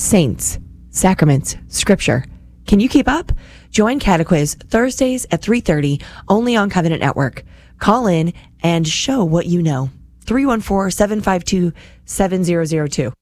saints, sacraments, scripture. Can you keep up? Join Catequiz Thursdays at 3:30 only on Covenant Network. Call in and show what you know. 314-752-7002.